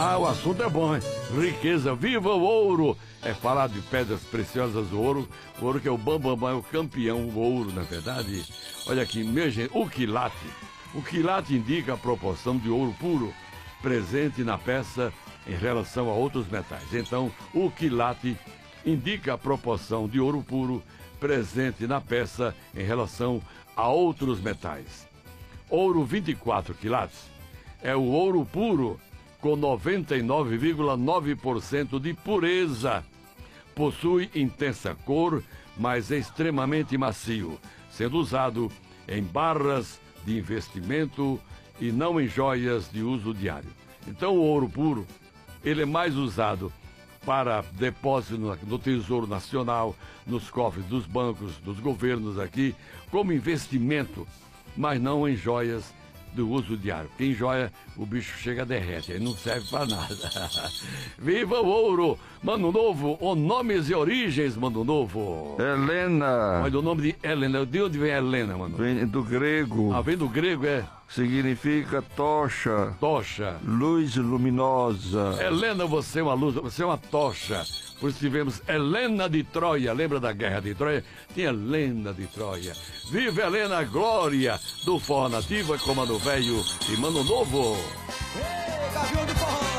Ah, o assunto é bom, hein? Riqueza, viva o ouro! É falar de pedras preciosas, o ouro que é o bambambam, é o campeão, o ouro, na verdade. Olha aqui, minha gente, o quilate. O quilate indica a proporção de ouro puro presente na peça em relação a outros metais. Então, o quilate indica a proporção de ouro puro presente na peça em relação a outros metais. Ouro 24 quilates é o ouro puro com 99,9% de pureza. Possui intensa cor, mas é extremamente macio, sendo usado em barras de investimento e não em joias de uso diário. Então o ouro puro, ele é mais usado para depósito no Tesouro Nacional, nos cofres dos bancos, dos governos aqui, como investimento, mas não em joias do uso diário. Porque em joia o bicho chega a derrete, aí não serve para nada. Viva o ouro! Mano Novo, o nomes e origens, Mano Novo. Helena. Olha o nome de Helena. De onde vem Helena, mano? Vem do grego. Ah, vem do grego, é? Significa tocha. Tocha. Luz luminosa. Helena, você é uma luz, você é uma tocha. Por isso tivemos Helena de Troia. Lembra da Guerra de Troia? Tinha Helena de Troia. Viva Helena, glória do Forró Nativa, Comando Velho e Mano Novo.